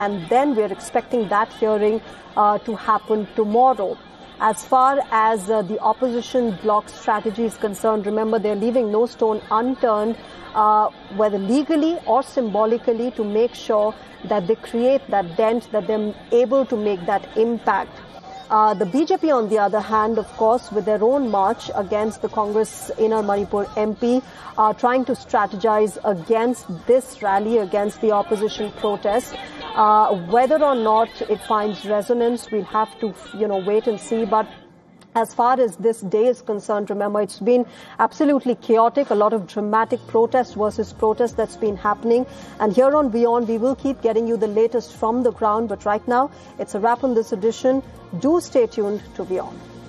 and then we're expecting that hearing to happen tomorrow. As far as the opposition bloc strategy is concerned, remember, they're leaving no stone unturned, whether legally or symbolically, to make sure that they create that dent, that they're able to make that impact. The BJP, on the other hand, of course, with their own march against the Congress Inner Manipur MP, are trying to strategize against this rally, against the opposition protest. Whether or not it finds resonance, we'll have to, wait and see. But as far as this day is concerned, remember, it's been absolutely chaotic, a lot of dramatic protest versus protest that's been happening. And here on Beyond, we will keep getting you the latest from the ground. But right now, it's a wrap on this edition. Do stay tuned to Beyond.